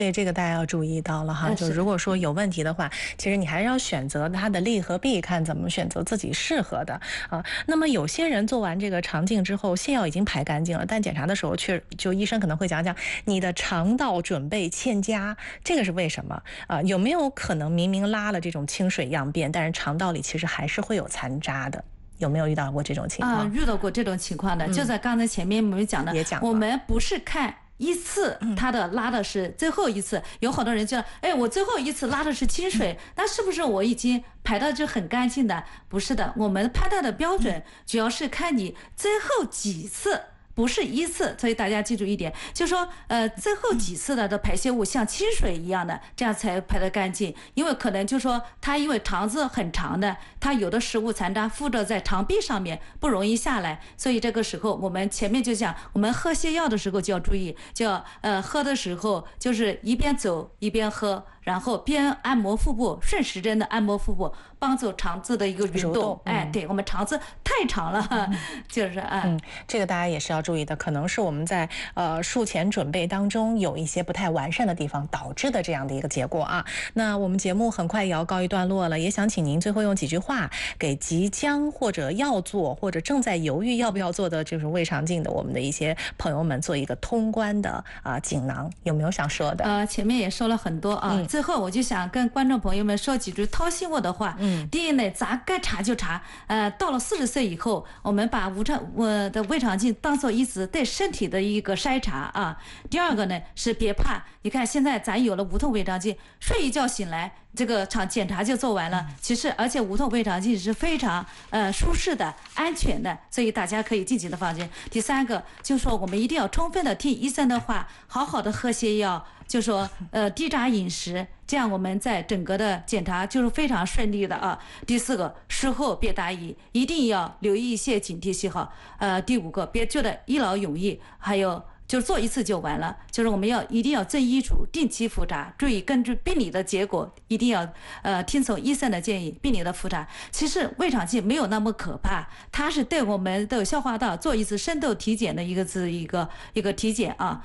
对，这个大家要注意到了哈，就如果说有问题的话，其实你还是要选择它的利和弊，看怎么选择自己适合的啊。那么有些人做完这个肠镜之后，泻药已经排干净了，但检查的时候就医生可能会讲你的肠道准备欠佳，这个是为什么啊？有没有可能明明拉了这种清水样便，但是肠道里其实还是会有残渣的？有没有遇到过这种情况？ 遇到过这种情况的，就在刚才前面我们讲的，我们不是看一次他的拉的是最后一次，有好多人就我最后一次拉的是清水，那是不是我已经排的就很干净的？不是的，我们判断的标准主要是看你最后几次。不是一次，所以大家记住一点，就是说，最后几次的排泄物像清水一样的，这样才排得干净。因为可能就是说，它因为肠子很长的，它有的食物残渣附着在肠壁上面，不容易下来，所以这个时候我们前面就讲，我们喝泻药的时候就要注意，就要喝的时候就是一边走一边喝。然后边按摩腹部，顺时针的按摩腹部，帮助肠子的一个运动。对，我们肠子太长了，就是这个大家也是要注意的，可能是我们在术前准备当中有一些不太完善的地方导致的这样的一个结果啊。那我们节目很快也要告一段落了，也想请您最后用几句话给即将或者要做或者正在犹豫要不要做的就是胃肠镜的我们的一些朋友们做一个通关的锦囊，有没有想说的？ 前面也说了很多啊。最后我就想跟观众朋友们说几句掏心窝的话。第一呢，咱该查就查。到了40岁以后，我们把的胃肠镜当做一次对身体的一个筛查啊。第二个呢是别怕，你看现在咱有了无痛胃肠镜，睡一觉醒来，这个检查就做完了。其实而且无痛胃肠镜是非常舒适的、安全的，所以大家可以尽情的放心。第三个就是说，我们一定要充分的听医生的话，好好的喝泻药。就说低渣饮食，这样我们在整个的检查就是非常顺利的啊。第四个，术后别大意，一定要留意一些警惕信号。第五个，别觉得一劳永逸，还有就是做一次就完了，就是我们一定要遵医嘱，定期复查，注意根据病理的结果，一定要听从医生的建议，病理的复查。其实胃肠镜没有那么可怕，它是对我们的消化道做一次深度体检的一个体检啊。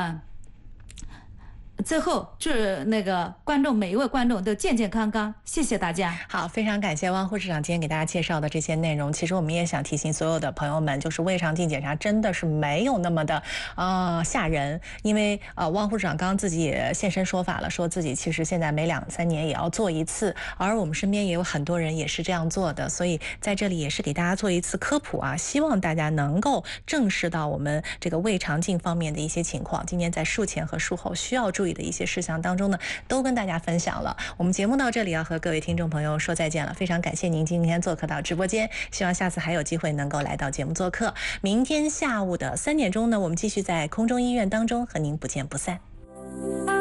最后祝那个每一位观众都健健康康，谢谢大家。 好，非常感谢汪护士长今天给大家介绍的这些内容。其实我们也想提醒所有的朋友们，就是胃肠镜检查真的是没有那么的吓人，因为汪护士长刚刚自己也现身说法了，说自己其实现在每2、3年也要做一次，而我们身边也有很多人也是这样做的，所以在这里也是给大家做一次科普啊，希望大家能够正视到我们这个胃肠镜方面的一些情况。今天在术前和术后需要注意的一些事项当中呢，都跟大家分享了。我们节目到这里要和各位听众朋友说再见了，非常感谢您今天做客到直播间，希望下次还有机会能够来到节目做客。明天下午的3点钟呢，我们继续在空中医院当中和您不见不散。